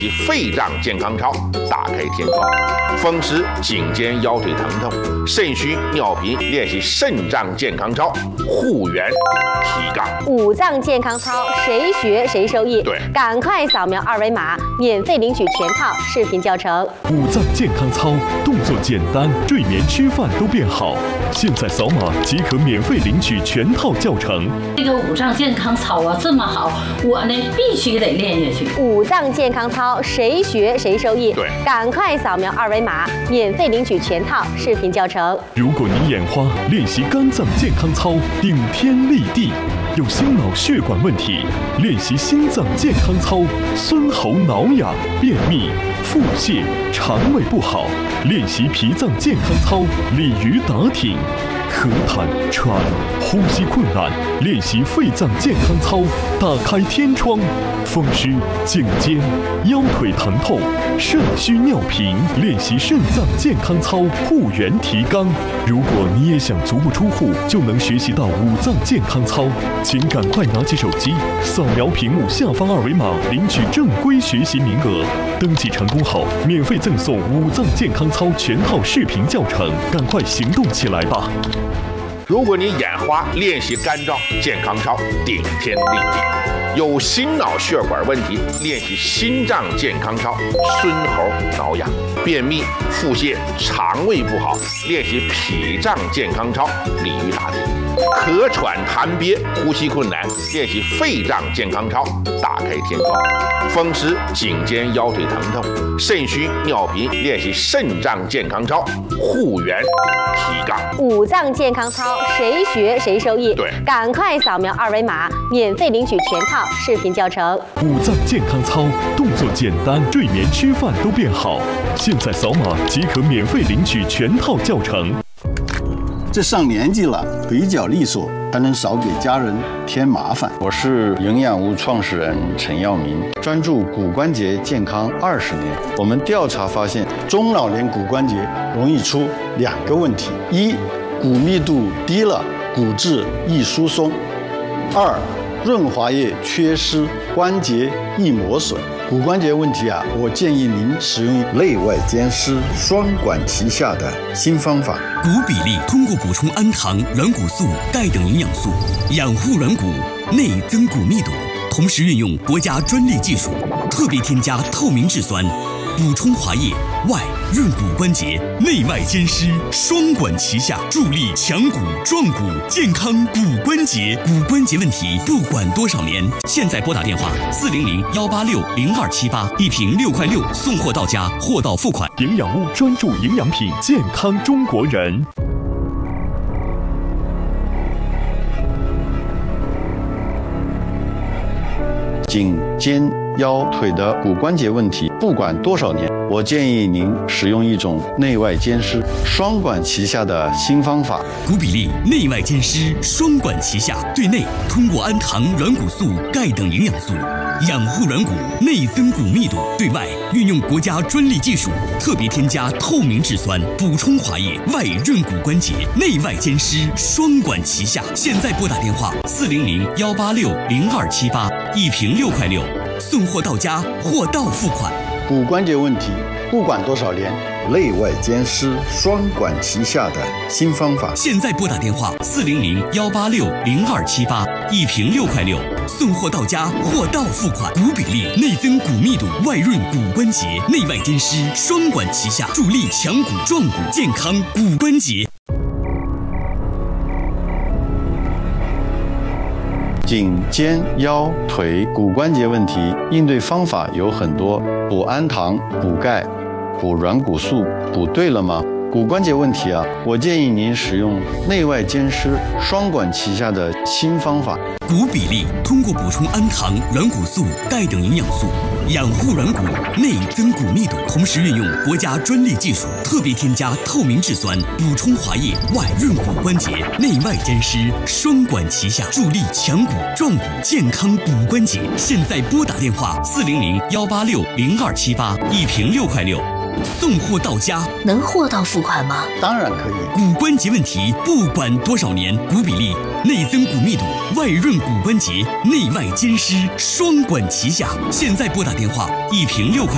肺脏健康操，打开天窗；风湿、颈肩、腰腿疼痛、肾虚、尿频，练习肾脏健康操，护元提杠。 五脏健康操，谁学谁受益。 对， 赶快扫描二维码，免费领取全套视频教程。 五脏健康操，动作简单，睡眠、吃饭都变好。现在扫码即可免费领取全套教程。 这个五脏健康操啊，这么好，我呢必须得练下去。 五脏健康操，谁学谁受益。 对， 赶快扫描二维码，免费领取全套视频教程。 如果你眼花，练习肝脏健康操，顶天立地；有心脑血管问题，练习心脏健康操，孙喉挠痒、便秘、腹泻、肠胃不好，练习脾脏健康操，鲤鱼打挺。咳痰、喘、呼吸困难，练习肺脏健康操，打开天窗；风湿、颈肩、腰腿疼痛、肾虚尿频，练习肾脏健康操，护元提纲。如果你也想足不出户就能学习到五脏健康操，请赶快拿起手机，扫描屏幕下方二维码，领取正规学习名额。登记成功后，免费赠送五脏健康操全套视频教程，赶快行动起来吧！ 如果你眼花，练习肝脏健康操，顶天立地；有心脑血管问题，练习心脏健康操，孙喉挠痒；便秘、腹泻、肠胃不好，练习脾脏健康操，鲤鱼打挺；咳喘痰憋、呼吸困难，练习肺脏健康操，打开天窗；风湿、颈肩、腰腿疼痛、肾虚、尿频，练习肾脏健康操，护元提杠。 五脏健康操，谁学谁受益。 对， 赶快扫描二维码，免费领取全套视频教程。 五脏健康操，动作简单，睡眠、吃饭都变好。现在扫码即可免费领取全套教程。 这上年纪了，腿脚利索，才能少给家人添麻烦。 我是营养屋创始人陈耀明，专注骨关节健康20年。我们调查发现， 中老年骨关节容易出2个问题：一，骨密度低了，骨质易疏松；二，润滑液缺失，关节易磨损。骨关节问题啊，我建议您使用内外兼施、双管齐下的新方法。 骨比例通过补充氨糖、软骨素、钙等营养素，养护软骨，内增骨密度，同时运用国家专利技术，特别添加透明质酸，补充滑液，外润骨关节，内外兼施，双管齐下，助力强骨壮骨，健康骨关节。骨关节问题不管多少年，现在拨打电话400-186-0278，一瓶6块6，送货到家，货到付款。 营养屋专注营养品，健康中国人。 颈、肩、腰、腿的骨关节问题，不管多少年，我建议您使用一种内外兼施、双管齐下的新方法。 骨比例内外兼施，双管齐下，对内通过氨糖、软骨素、钙等营养素养护软骨，内增骨密度；对外运用国家专利技术，特别添加透明质酸，补充滑液，外润骨关节，内外兼施，双管齐下。现在拨打电话400-186-0278，一瓶6块6，送货到家，货到付款。 骨关节问题不管多少年，内外兼施、双管齐下的新方法。 现在拨打电话400-186-0278，一瓶6块6，送货到家，货到付款。骨比例内增骨密度，外润骨关节，内外兼施，双管齐下，助力强骨壮骨，健康骨关节。 颈、肩、腰、腿骨关节问题应对方法有很多，补氨糖、补钙、补软骨素，补对了吗？骨关节问题啊，我建议您使用内外兼施、双管齐下的新方法。 骨比例通过补充氨糖、软骨素、钙等营养素，养护软骨，内增骨密度，同时运用国家专利技术，特别添加透明质酸，补充滑液，外润骨关节，内外兼施，双管齐下，助力强骨壮骨，健康骨关节。现在拨打电话400-186-0278，一瓶6块6。送货到家， 能货到付款吗？ 当然可以。 骨关节问题不管多少年，骨比例内增骨密度，外润骨关节，内外兼施，双管齐下。现在拨打电话，一瓶6块